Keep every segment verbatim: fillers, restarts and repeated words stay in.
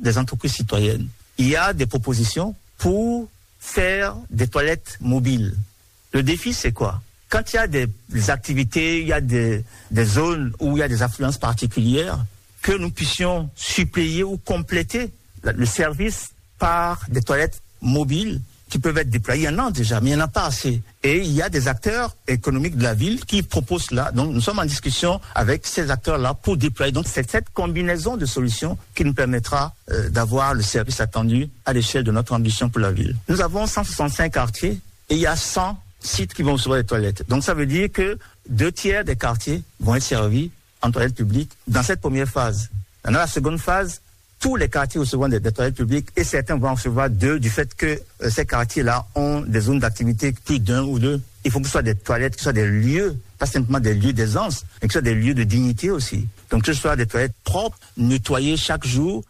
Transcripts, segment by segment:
des entreprises citoyennes. Il y a des propositions pour faire des toilettes mobiles. Le défi, c'est quoi? Quand il y a des, des activités, il y a des, des zones où il y a des affluences particulières, que nous puissions suppléer ou compléter le service par des toilettes mobiles qui peuvent être déployées. Il y en a déjà, mais il n'y en a pas assez. Et il y a des acteurs économiques de la ville qui proposent cela. Donc nous sommes en discussion avec ces acteurs-là pour déployer. Donc c'est cette combinaison de solutions qui nous permettra euh, d'avoir le service attendu à l'échelle de notre ambition pour la ville. Nous avons cent soixante-cinq quartiers et il y a cent sites qui vont recevoir des toilettes. Donc ça veut dire que deux tiers des quartiers vont être servis en toilettes publiques dans cette première phase. Dans la seconde phase, tous les quartiers recevront des, des toilettes publiques et certains vont en recevoir deux du fait que euh, ces quartiers-là ont des zones d'activité plus d'un ou deux. Il faut que ce soit des toilettes, que ce soit des lieux, pas simplement des lieux d'aisance, mais que ce soit des lieux de dignité aussi. Donc que ce soit des toilettes propres, nettoyées chaque jour.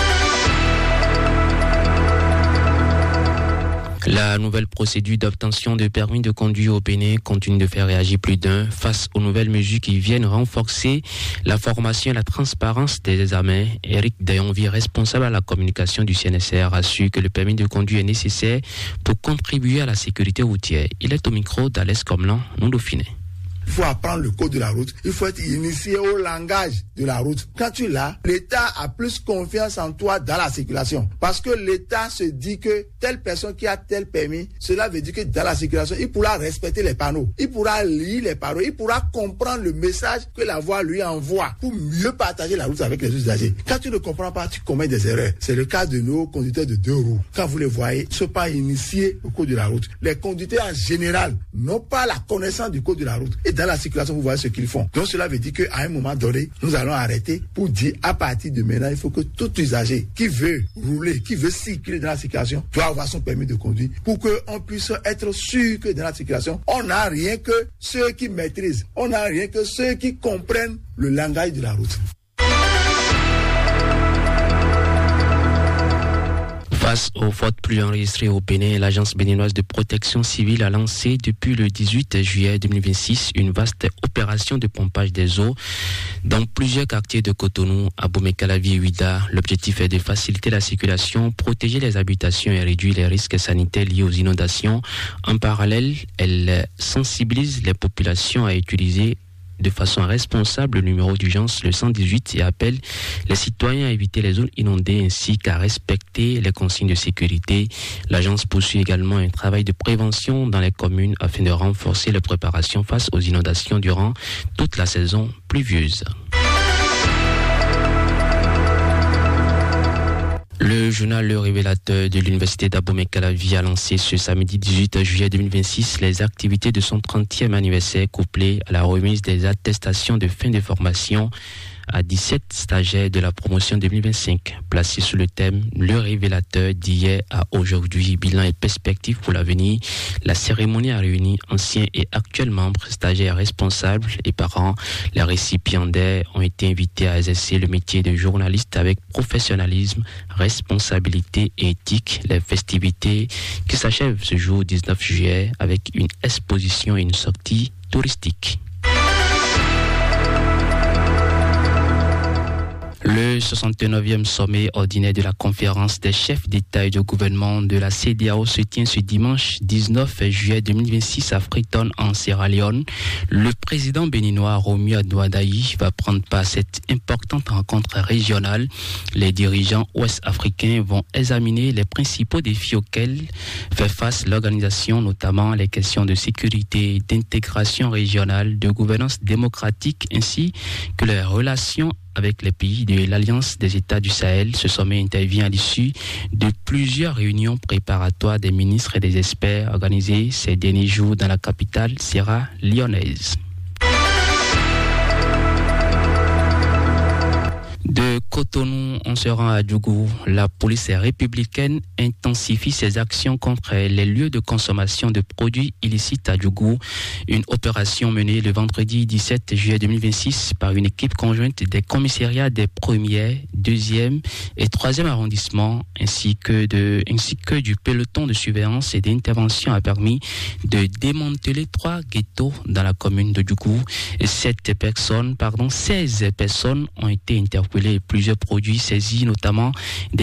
La nouvelle procédure d'obtention de permis de conduire au Bénin continue de faire réagir plus d'un face aux nouvelles mesures qui viennent renforcer la formation et la transparence des examens. Eric Dayonvi, responsable à la communication du C N S R, assure que le permis de conduire est nécessaire pour contribuer à la sécurité routière. Il est au micro d'Alès Comlan, non Dauphiné. Il faut apprendre le code de la route. Il faut être initié au langage de la route. Quand tu l'as, l'État a plus confiance en toi dans la circulation. Parce que l'État se dit que telle personne qui a tel permis, cela veut dire que dans la circulation, il pourra respecter les panneaux. Il pourra lire les panneaux. Il pourra comprendre le message que la voie lui envoie pour mieux partager la route avec les usagers. Quand tu ne comprends pas, tu commets des erreurs. C'est le cas de nos conducteurs de deux roues. Quand vous les voyez, ils ne sont pas initiés au code de la route. Les conducteurs en général n'ont pas la connaissance du code de la route. Et dans la circulation, vous voyez ce qu'ils font. Donc cela veut dire qu'à un moment donné, nous allons arrêter pour dire à partir de maintenant, il faut que tout usager qui veut rouler, qui veut circuler dans la circulation, doit avoir son permis de conduire pour qu'on puisse être sûr que dans la circulation, on n'a rien que ceux qui maîtrisent, on n'a rien que ceux qui comprennent le langage de la route. Face aux fortes pluies enregistrées au Bénin, l'Agence béninoise de protection civile a lancé depuis le dix-huit juillet deux mille vingt-six une vaste opération de pompage des eaux dans plusieurs quartiers de Cotonou, Abomey-Calavi et Ouidah. L'objectif est de faciliter la circulation, protéger les habitations et réduire les risques sanitaires liés aux inondations. En parallèle, elle sensibilise les populations à utiliser de façon responsable le numéro d'urgence le cent dix-huit et appelle les citoyens à éviter les zones inondées ainsi qu'à respecter les consignes de sécurité. L'agence poursuit également un travail de prévention dans les communes afin de renforcer les préparations face aux inondations durant toute la saison pluvieuse. Le journal Le Révélateur de l'Université d'Abomey-Calavi a lancé ce samedi dix-huit juillet deux mille vingt-six les activités de son trentième anniversaire couplées à la remise des attestations de fin de formation à dix-sept stagiaires de la promotion deux mille vingt-cinq, placés sous le thème Le Révélateur d'hier à aujourd'hui, bilan et perspectives pour l'avenir. La cérémonie a réuni anciens et actuels membres, stagiaires responsables et parents. Les récipiendaires ont été invités à exercer le métier de journaliste avec professionnalisme, responsabilité et éthique. Les festivités qui s'achèvent ce jour dix-neuf juillet avec une exposition et une sortie touristique. Le soixante-neuvième sommet ordinaire de la conférence des chefs d'État et de gouvernement de la C E D E A O se tient ce dimanche dix-neuf juillet deux mille vingt-six à Freetown en Sierra Leone. Le président béninois Romuald Douadaï va prendre part à cette importante rencontre régionale. Les dirigeants ouest-africains vont examiner les principaux défis auxquels fait face l'organisation, notamment les questions de sécurité, d'intégration régionale, de gouvernance démocratique ainsi que les relations avec les pays de l'Alliance des États du Sahel. Ce sommet intervient à l'issue de plusieurs réunions préparatoires des ministres et des experts organisées ces derniers jours dans la capitale sierra leonaise. De Cotonou, on se rend à Djougou. La police républicaine intensifie ses actions contre les lieux de consommation de produits illicites à Djougou. Une opération menée le vendredi dix-sept juillet deux mille vingt-six par une équipe conjointe des commissariats des premiers, deuxième et troisième arrondissements ainsi que, de, ainsi que du peloton de surveillance et d'intervention a permis de démanteler trois ghettos dans la commune de Djougou. Sept personnes, pardon, seize personnes ont été interpellées. Plusieurs produits saisis, notamment des